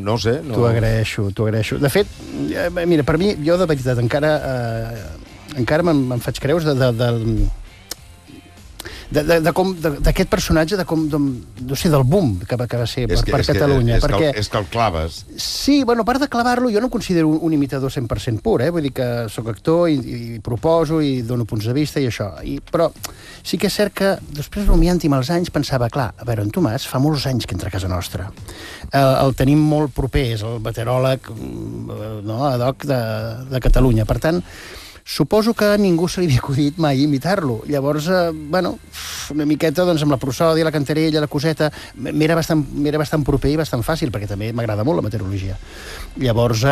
no sé... T'ho agraeixo. De fet, mira, per mi, jo de veritat encara me'n faig creus d'aquest personatge, no sé, del boom que va ser per Catalunya. És que el claves. Sí, bueno, a part de clavar-lo, jo no em considero un imitador 100% pur, vull dir que sóc actor i proposo i dono punts de vista i això. Però sí que és cert que després, rumiant-hi amb els anys, pensava, clar, a veure, en Tomàs fa molts anys que entra a casa nostra. El tenim molt proper, és el meteoròleg ad hoc de Catalunya. Per tant, suposo que a ningú se li havia acudit mai imitar-lo. Llavors, una miqueta amb la prosòdia, la cantarella, la coseta, m'era bastant proper i bastant fàcil, perquè també m'agrada molt la meteorologia. Llavors,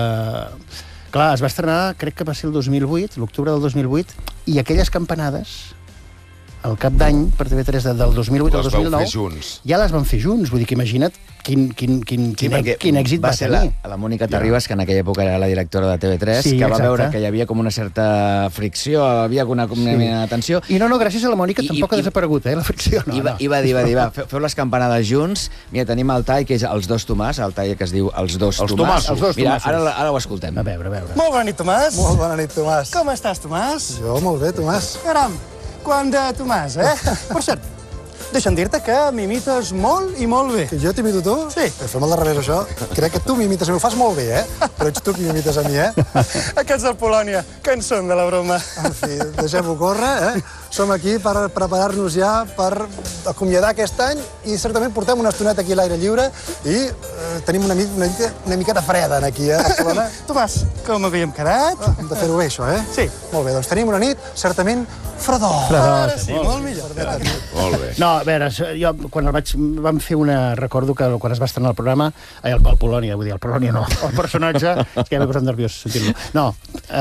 clar, es va estrenar, crec que va ser el 2008, l'octubre del 2008, i aquelles campanades, al cap d'any, per TV3 del 2008 al 2009, ja les van fer junts. Vull dir que imagina't quin èxit va ser tenir. la Mònica Terribas, que en aquella època era la directora de TV3, que va veure que hi havia com una certa fricció, havia alguna tensió. I no, gràcies a la Mònica tampoc ha desaparegut, la fricció. I va dir, feu les campanades junts. Mira, tenim el tall, que és Els dos Tomàs, el tall que es diu Els dos Tomàs. Mira, ara ho escoltem. A veure. Molt bona nit, Tomàs. Molt bona nit, Tomàs. Com estàs, Tomàs? Jo molt bé, Tomàs. Caram, quan de Tomàs, Per cert, deixa'm dir-te que m'imites molt i molt bé. Que jo t'imito tu? Sí. Fem al revés, això. Crec que tu m'imites a mi, ho fas molt bé, Però ets tu qui m'imites a mi, Aquests del Polònia, que en són de la broma. En fi, deixem-ho córrer, Som aquí per preparar-nos ja per acomiadar aquest any i certament portem una estoneta aquí a l'aire lliure i tenim una miqueta freda aquí, a Barcelona. Tomàs, com havíem quedat? Hem de fer-ho bé, això, Sí. Molt bé, doncs tenim una nit certament fredor. Ara sí, molt millor. Molt bé. No, a veure, jo quan vam fer recordo que quan es va estrenar el programa, el Polònia, vull dir, el Polònia no, el personatge, és que ja m'he posat nerviós sentir-lo. No,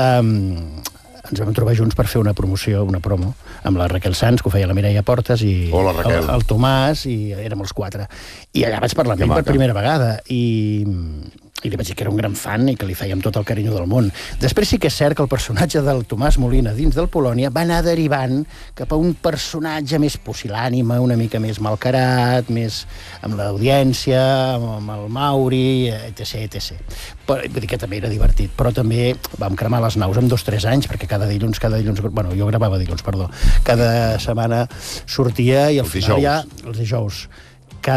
ens vam trobar junts per fer una promoció, una promo, amb la Raquel Sanz, que ho feia la Mireia Portes, i el Tomàs, i érem els 4. I allà vaig parlar amb ell per primera vegada, i li vaig dir que era un gran fan i que li fèiem tot el carinyo del món. Després sí que és cert que el personatge del Tomàs Molina dins del Polònia va anar derivant cap a un personatge més pusil·lànime, una mica més malcarat, més amb l'audiència, amb el Mauri, etc. Vull dir que també era divertit, però també vam cremar les naus amb 2 o 3 anys, perquè cada dilluns, bueno, jo gravava dilluns, perdó, cada setmana sortia i al final ja, els dijous, ja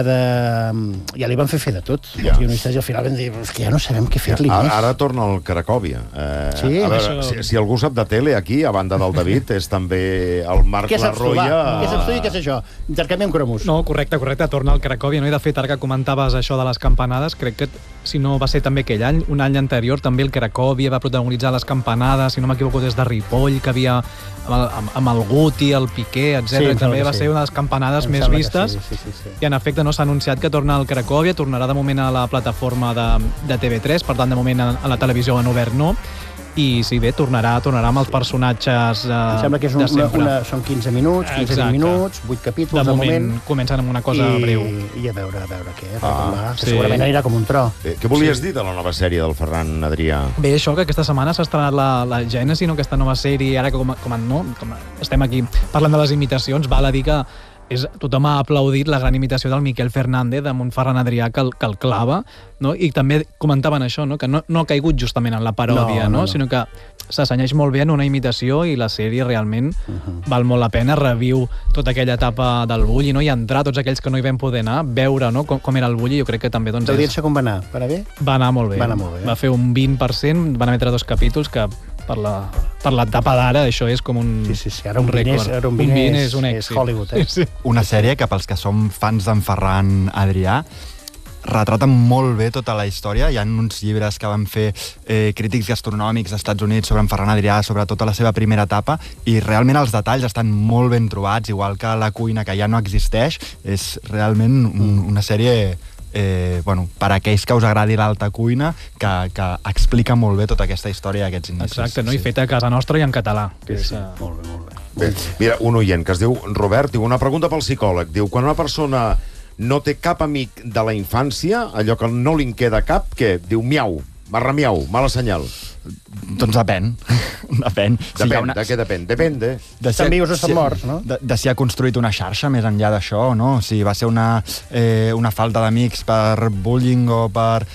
li van fer de tot. Els guionistes i al final van dir que ja no sabem què fer-li més. Ara torna el Cracòvia. A veure, si algú sap de tele aquí, a banda del David, és també el Marc Larroia. Què saps tu i què és això? Intercanviem cromos. No, correcte, torna el Cracòvia. I de fet, ara que comentaves això de les campanades, crec que, si no va ser també aquell any, un any anterior, també el Cracòvia va protagonitzar les campanades, si no m'equivoco, des de Ripoll, que havia amb el Guti, el Piqué, etc. També va ser una de les campanades més vistes. I en efecte no s'ha anunciat que torna al Cracòvia, tornarà de moment a la plataforma de TV3, per tant de moment a la televisió en obert no, i sí, bé, tornarà amb els personatges de sempre. Em sembla que són 15 minuts, 20 minuts, 8 capítols de moment. Comencen amb una cosa breu. I a veure què, que segurament anirà com un tro. Què volies dir de la nova sèrie del Ferran Adrià? Bé, això, que aquesta setmana s'ha estrenat la Gènesi, aquesta nova sèrie, ara que com estem aquí parlant de les imitacions, val a dir que tothom ha aplaudit la gran imitació del Miquel Fernández amb un Ferran Adrià que el clava, no? I també comentaven això, no? Que no ha caigut justament en la paròdia, sinó que s'assenyeix molt bé en una imitació i la sèrie realment val molt la pena, reviu tota aquella etapa del Bulli, no? I entrar tots aquells que no hi vam poder anar, veure com era el Bulli, jo crec que també... L'audiència com va anar? Va anar bé? Va anar molt bé. Va fer un 20%, van emetre 2 capítols que per l'etapa d'ara això és com un ara un rècord. Un 20 és un èxit. És Hollywood, Sí. Una sèrie que pels que som fans d'en Ferran Adrià retraten molt bé tota la història. Hi ha uns llibres que van fer crítics gastronòmics als Estats Units sobre en Ferran Adrià, sobre tota la seva primera etapa, i realment els detalls estan molt ben trobats, igual que la cuina, que ja no existeix. És realment una sèrie per aquells que us agradi l'alta cuina, que explica molt bé tota aquesta història d'aquests inicis. Exacte, i feta a casa nostra i en català. Molt bé. Bé, mira, un oient que es diu Robert, diu una pregunta pel psicòleg. Diu, quan una persona no té cap amic de la infància, allò que no li en queda cap, què? Diu miau, barra miau, mala senyal. Doncs depèn. Depèn. De què depèn? Depèn. Estan vius o estan morts, no? De si ha construït una xarxa més enllà d'això, no? Si va ser una falta d'amics per bullying o per